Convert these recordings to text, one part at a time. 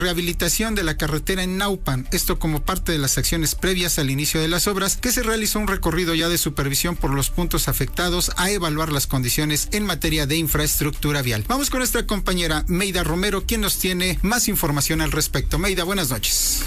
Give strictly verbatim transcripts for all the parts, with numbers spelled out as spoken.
rehabilitación de la carretera en Naupan, esto como parte de las acciones previas al inicio de las obras, que se realizó un recorrido ya de supervisión por los puntos afectados a evaluar las condiciones en materia de infraestructura vial. Vamos con nuestra compañera Meida Romero, quien nos tiene más información al respecto. Meida, buenas noches.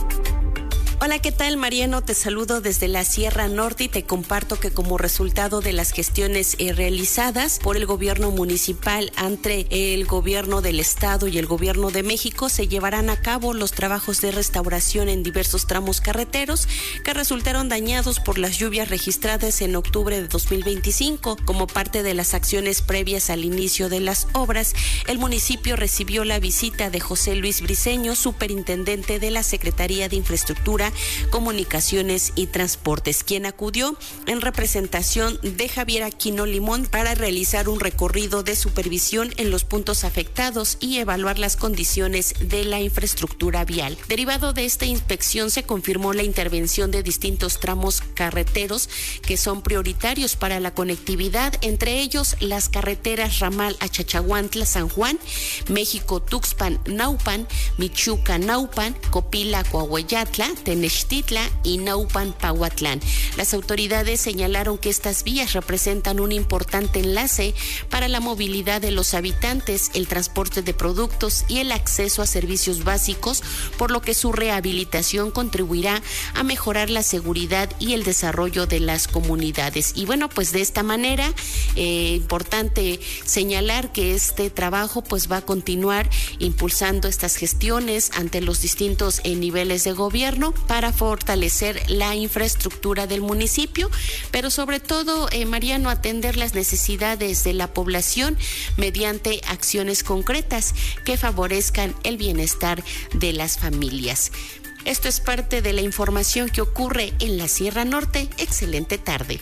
Hola, ¿qué tal, Mariano? Te saludo desde la Sierra Norte y te comparto que como resultado de las gestiones eh, realizadas por el gobierno municipal ante el gobierno del estado y el gobierno de México, se llevarán a cabo los trabajos de restauración en diversos tramos carreteros que resultaron dañados por las lluvias registradas en octubre de dos mil veinticinco. Como parte de las acciones previas al inicio de las obras, el municipio recibió la visita de José Luis Briceño, superintendente de la Secretaría de Infraestructura, Comunicaciones y Transportes, quien acudió en representación de Javier Aquino Limón para realizar un recorrido de supervisión en los puntos afectados y evaluar las condiciones de la infraestructura vial. Derivado de esta inspección, se confirmó la intervención de distintos tramos carreteros que son prioritarios para la conectividad, entre ellos las carreteras Ramal Achachahuantla San Juan, México Tuxpan Naupan, Michuca Naupan, Copila Coahueyatla, Tenextitla y Naupan Pahuatlán. Las autoridades señalaron que estas vías representan un importante enlace para la movilidad de los habitantes, el transporte de productos y el acceso a servicios básicos, por lo que su rehabilitación contribuirá a mejorar la seguridad y el desarrollo de las comunidades. Y bueno, pues de esta manera, eh, importante señalar que este trabajo pues va a continuar impulsando estas gestiones ante los distintos eh, niveles de gobierno para fortalecer la infraestructura del municipio, pero sobre todo, eh, Mariano, atender las necesidades de la población mediante acciones concretas que favorezcan el bienestar de las familias. Esto es parte de la información que ocurre en la Sierra Norte. Excelente tarde.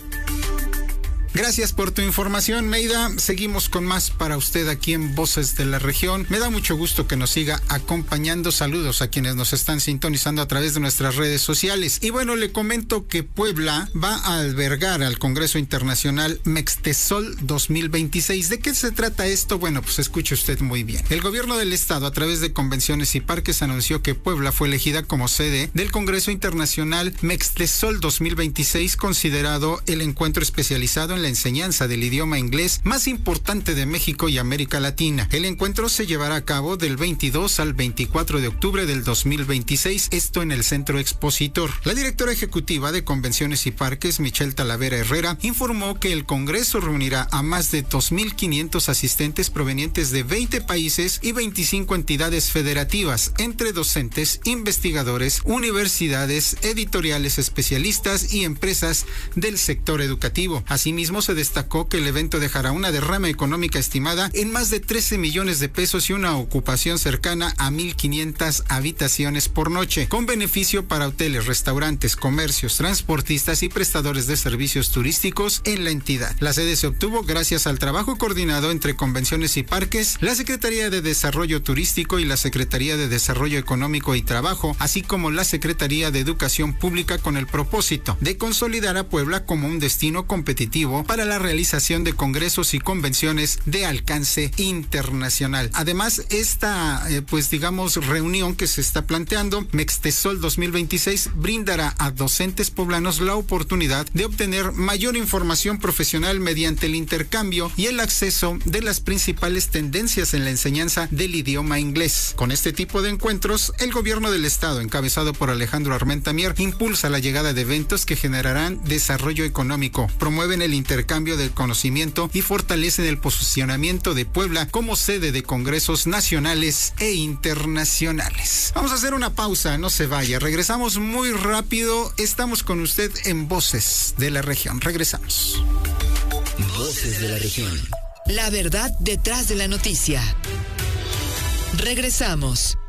Gracias por tu información, Meida. Seguimos con más para usted aquí en Voces de la Región. Me da mucho gusto que nos siga acompañando. Saludos a quienes nos están sintonizando a través de nuestras redes sociales. Y bueno, le comento que Puebla va a albergar al Congreso Internacional Mextesol dos mil veintiséis. ¿De qué se trata esto? Bueno, pues escuche usted muy bien. El gobierno del estado, a través de Convenciones y Parques, anunció que Puebla fue elegida como sede del Congreso Internacional Mextesol dos mil veintiséis, considerado el encuentro especializado en la enseñanza del idioma inglés más importante de México y América Latina. El encuentro se llevará a cabo del veintidós al veinticuatro de octubre del dos mil veintiséis, esto en el Centro Expositor. La directora ejecutiva de Convenciones y Parques, Michelle Talavera Herrera, informó que el Congreso reunirá a más de dos mil quinientos asistentes provenientes de veinte países y veinticinco entidades federativas, entre docentes, investigadores, universidades, editoriales especialistas y empresas del sector educativo. Asimismo, se destacó que el evento dejará una derrama económica estimada en más de trece millones de pesos y una ocupación cercana a mil quinientas habitaciones por noche, con beneficio para hoteles, restaurantes, comercios, transportistas y prestadores de servicios turísticos en la entidad. La sede se obtuvo gracias al trabajo coordinado entre Convenciones y Parques, la Secretaría de Desarrollo Turístico y la Secretaría de Desarrollo Económico y Trabajo, así como la Secretaría de Educación Pública, con el propósito de consolidar a Puebla como un destino competitivo para la realización de congresos y convenciones de alcance internacional. Además, esta, eh, pues digamos, reunión que se está planteando, Mextesol dos mil veintiséis, brindará a docentes poblanos la oportunidad de obtener mayor información profesional mediante el intercambio y el acceso de las principales tendencias en la enseñanza del idioma inglés. Con este tipo de encuentros, el gobierno del estado, encabezado por Alejandro Armenta Mier, impulsa la llegada de eventos que generarán desarrollo económico, promueven el intercambio de conocimiento y fortalecen el posicionamiento de Puebla como sede de congresos nacionales e internacionales. Vamos a hacer una pausa, no se vaya, regresamos muy rápido, estamos con usted en Voces de la Región, regresamos. Voces de la Región. La verdad detrás de la noticia. Regresamos.